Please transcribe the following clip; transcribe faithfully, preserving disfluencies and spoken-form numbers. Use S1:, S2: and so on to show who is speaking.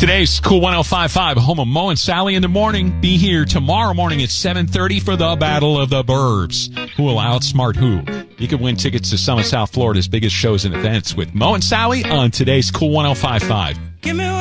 S1: Today's Cool one oh five point five, home of Mo and Sally in the morning. Be here tomorrow morning at seven thirty for the Battle of the Burbs. Who will outsmart who? You can win tickets to some of South Florida's biggest shows and events with Mo and Sally on today's Cool one oh five point five.
S2: Give me